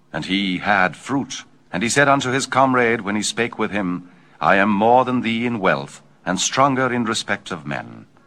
And he had fruit. And he said unto his comrade, when he spake with him, I am more than thee in wealth, and stronger in respect of men.